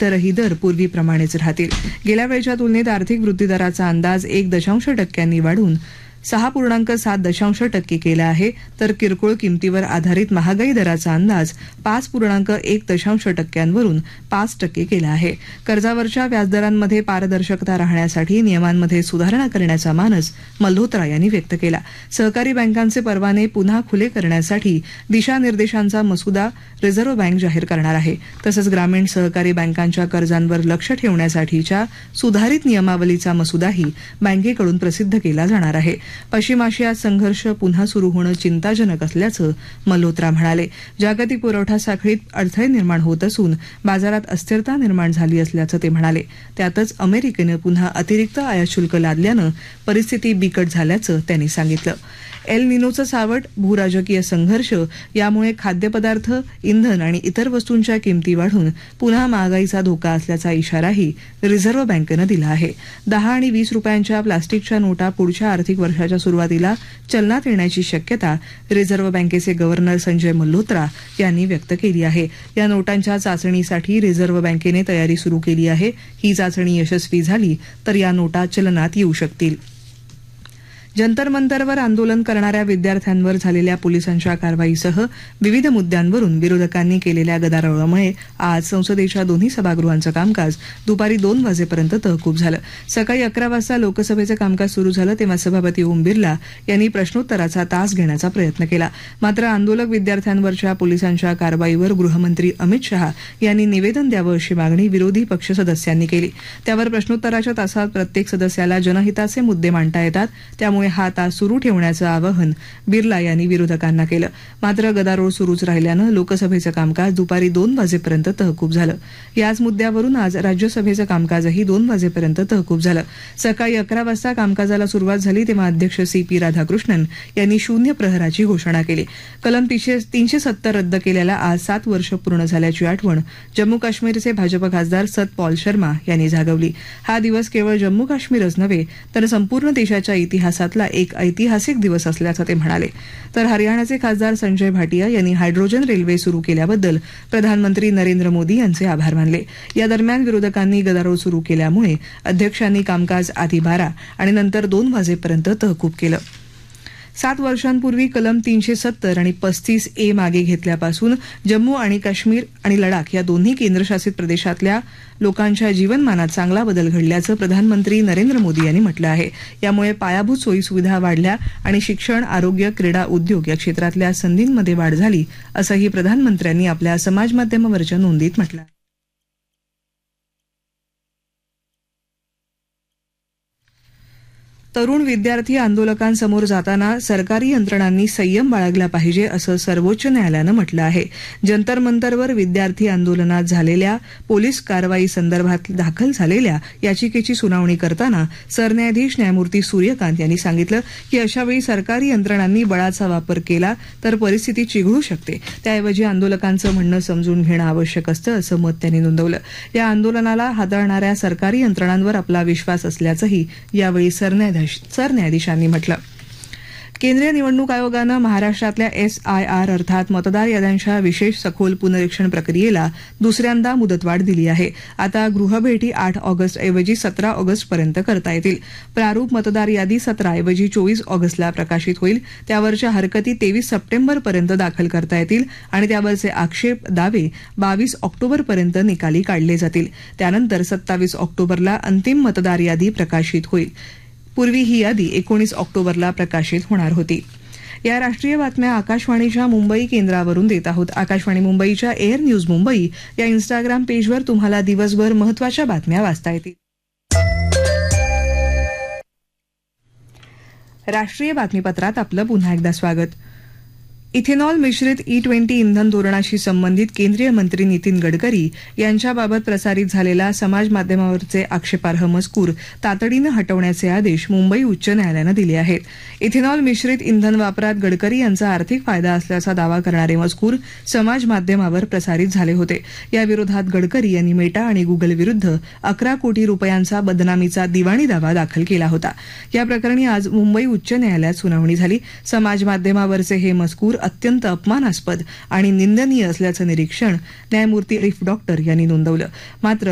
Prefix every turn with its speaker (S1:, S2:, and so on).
S1: इतरही दर पूर्वीप्रमाणेच राहतील. गेल्या वेळच्या तुलनेत आर्थिक वृद्धिदराचा अंदाज 1% वाढून 6.7% केला आहे, तर किरकोळ किमतीवर आधारित महागाई दराचा अंदाज 5.1% वरून 5% केला आहे. कर्जावरच्या व्याजदरांमध्ये पारदर्शकता राहण्यासाठी नियमांमध्ये सुधारणा करण्याचा मानस मल्होत्रा यांनी व्यक्त केला. सहकारी बँकांचे परवाने पुन्हा खुले करण्यासाठी दिशानिर्देशांचा मसुदा रिझर्व्ह बँक जाहीर करणार आहे. तसंच ग्रामीण सहकारी बँकांच्या कर्जांवर लक्ष ठेवण्यासाठीच्या सुधारित नियमावलीचा मसुदाही बँकेकडून प्रसिद्ध केला जाणार आहे. पश्चिम आशियात संघर्ष पुन्हा सुरू होणं चिंताजनक असल्याचं मल्होत्रा म्हणाले. जागतिक पुरवठा साखळीत अडथळे निर्माण होत असून बाजारात अस्थिरता निर्माण झाली असल्याचं ते म्हणाले. त्यातच अमेरिकेनं पुन्हा अतिरिक्त आयात शुल्क लादल्यानं परिस्थिती बिकट झाल्याचं त्यांनी सांगितलं. एल निनोचं सावट, भूराजकीय संघर्ष यामुळे खाद्यपदार्थ, इंधन आणि इतर वस्तूंच्या किमती वाढून पुन्हा महागाईचा धोका असल्याचा इशाराही रिझर्व्ह बँकेनं दिला आहे. 10 आणि 20 रुपयांच्या प्लास्टिकच्या नोटा पुढच्या आर्थिक वर्षाच्या सुरुवातीला चलनात येण्याची शक्यता रिझर्व्ह बँकेचे गव्हर्नर संजय मल्होत्रा यांनी व्यक्त केली आहे. या नोटांच्या चाचणीसाठी रिझर्व्ह बँकेने तयारी सुरू केली आहे. ही चाचणी यशस्वी झाली तर या नोटा चलनात येऊ शकतील. जंतर मंतरवर आंदोलन करणाऱ्या विद्यार्थ्यांवर झालेल्या पोलिसांच्या कारवाईसह विविध मुद्द्यांवरून विरोधकांनी केलेल्या गदारोळामुळे आज संसदेच्या दोन्ही सभागृहांचं कामकाज दुपारी 2 वाजेपर्यंत तहकूब झालं. सकाळी 11 वाजता लोकसभेचं कामकाज सुरू झालं तेव्हा सभापती ओम बिर्ला यांनी प्रश्नोत्तराचा तास घेण्याचा प्रयत्न केला. मात्र आंदोलक विद्यार्थ्यांवरच्या पोलिसांच्या कारवाईवर गृहमंत्री अमित शहा यांनी निवेदन द्यावं अशी मागणी विरोधी पक्ष सदस्यांनी केली. त्यावर प्रश्नोत्तराच्या तासात प्रत्येक सदस्याला जनहिताचे मुद्दे मांडता येतात, त्यामुळे हा तास सुरू ठेवण्याचं आवाहन बिर्ला यांनी विरोधकांना केलं. मात्र गदारोळ सुरूच राहिल्यानं लोकसभेचं कामकाज दुपारी 2 वाजेपर्यंत तहकूब झालं. याच मुद्द्यावरून आज राज्यसभेचं कामकाजही 2 वाजेपर्यंत तहकूब झालं. सकाळी 11 वाजता कामकाजाला सुरुवात झाली तेव्हा अध्यक्ष CP राधाकृष्णन यांनी शून्य प्रहराची घोषणा केली. कलम 370 रद्द केल्याला आज 7 वर्ष पूर्ण झाल्याची आठवण जम्मू काश्मीरचे भाजप खासदार सतपाल शर्मा यांनी जागवली. हा दिवस केवळ जम्मू काश्मीरच नव्हे तर संपूर्ण देशाच्या इतिहासात एक ऐतिहासिक दिवस असल्याचं ते म्हणाले. तर हरियाणाचे खासदार संजय भाटिया यांनी हायड्रोजन रेल्वे सुरू केल्याबद्दल प्रधानमंत्री नरेंद्र मोदी यांचे आभार मानले. या दरम्यान विरोधकांनी गदारोळ सुरू केल्यामुळे अध्यक्षांनी कामकाज आधी 12 आणि नंतर 2 वाजेपर्यंत तहकूब केलं. 7 वर्षांपूर्वी कलम 370 आणि 35A मागे घेतल्यापासून जम्मू आणि काश्मीर आणि लडाख या दोन्ही केंद्रशासित प्रदेशातल्या लोकांच्या जीवनमानात चांगला बदल घडल्याचं प्रधानमंत्री नरेंद्र मोदी यांनी म्हटलं आहे. यामुळे पायाभूत सोयीसुविधा वाढल्या आणि शिक्षण, आरोग्य, क्रीडा, उद्योग या क्षेत्रातल्या संधींमध्ये वाढ झाली असंही प्रधानमंत्र्यांनी आपल्या समाजमाध्यमावरच्या नोंदीत म्हटलं आहे. तरुण विद्यार्थी आंदोलकांसमोर जाताना सरकारी यंत्रणांनी संयम बाळगला पाहिजे असं सर्वोच्च न्यायालयानं म्हटलं आहे. जंतर मंतरवर विद्यार्थी आंदोलनात झालेल्या पोलीस कारवाई संदर्भात दाखल झालेल्या याचिकेची सुनावणी करताना सरन्यायाधीश न्यायमूर्ती सूर्यकांत यांनी सांगितलं की अशावेळी सरकारी यंत्रणांनी बळाचा वापर केला तर परिस्थिती चिघळू शकते. त्याऐवजी आंदोलकांचं म्हणणं समजून घेणं आवश्यक असतं असं मत त्यांनी नोंदवलं. या आंदोलनाला हाताळणाऱ्या सरकारी यंत्रणांवर आपला विश्वास असल्याचंही यावेळी सरन्यायाधीशांनी म्हटलं. केंद्रीय निवडणूक आयोगानं महाराष्ट्रातल्या SIR अर्थात मतदार याद्यांच्या विशेष सखोल पुनरीक्षण प्रक्रियेला दुसऱ्यांदा मुदतवाढ दिली आहे. आता गृहभेटी 8 ऑगस्ट ऐवजी 17 ऑगस्टपर्यंत करता येतील. प्रारूप मतदार यादी 17 ऐवजी 24 ऑगस्टला प्रकाशित होईल. त्यावरच्या हरकती 23 सप्टेंबरपर्यंत दाखल करता येतील आणि त्यावरचे आक्षेप, दावे 22 ऑक्टोबरपर्यंत निकाली काढले जातील. त्यानंतर 27 ऑक्टोबरला अंतिम मतदार यादी प्रकाशित होईल. पूर्वी ही यादी 19 ऑक्टोबरला प्रकाशित होणार होती. या राष्ट्रीय बातम्या आकाशवाणीच्या मुंबई केंद्रावरून देत आहोत. आकाशवाणी मुंबईच्या एअर न्यूज मुंबई या इंस्टाग्राम पेजवर तुम्हाला दिवसभर महत्त्वाच्या बातम्या वाचता येतील. राष्ट्रीय बातमीपत्रात आपलं पुन्हा एकदा स्वागत. इथेनॉल मिश्रित E20 इंधन धोरणाशी संबंधित केंद्रीय मंत्री नितीन गडकरी यांच्याबाबत प्रसारित झालेला समाज माध्यमावरचे आक्षेपार्ह मजकूर तातडीनं हटवण्याचे आदेश मुंबई उच्च न्यायालयानं दिले आहेत. इथेनॉल मिश्रित इंधन वापरात गडकरी यांचा आर्थिक फायदा असल्याचा दावा करणारे मजकूर समाज माध्यमावर प्रसारित झाले होते. याविरोधात गडकरी यांनी मेटा आणि गुगल विरुद्ध 11 कोटी रुपयांचा बदनामीचा दिवाणी दावा दाखल केला होता. या प्रकरणी आज मुंबई उच्च न्यायालयात सुनावणी झाली. समाज माध्यमावरचे हे मजकूर अत्यंत अपमानास्पद आणि निंदनीय असल्याचं निरीक्षण न्यायमूर्ती रिफ डॉक्टर यांनी नोंदवलं. मात्र